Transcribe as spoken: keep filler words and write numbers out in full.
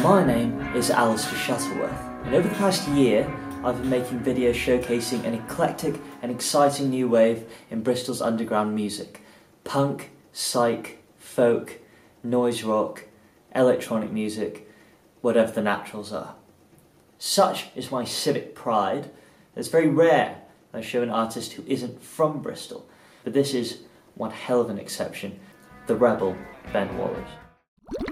My name is Alistair Shuttleworth, and over the past year I've been making videos showcasing an eclectic and exciting new wave in Bristol's underground music. Punk, psych, folk, noise rock, electronic music, whatever the naturals are. Such is my civic pride that it's very rare I show an artist who isn't from Bristol, but this is one hell of an exception, the rebel Ben Wallace.